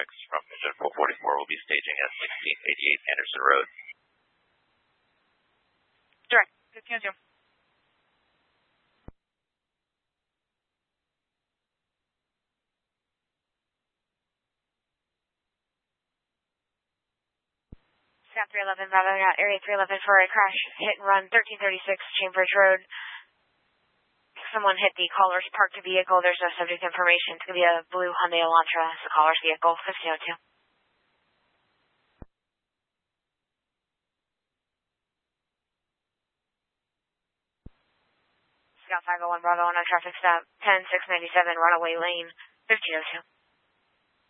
Dynamics from Mission 444 will be staging at 1688 Anderson Road. Direct, 1502. Scout 311, Bravo, Area 311 for a crash, hit and run, 1336 Chambers Road. Someone hit the caller's parked vehicle. There's no subject information. It's going to be a blue Hyundai Elantra. It's the caller's vehicle, 1502. Scout 501, Bravo, on traffic stop, 10697, runaway lane, 1502.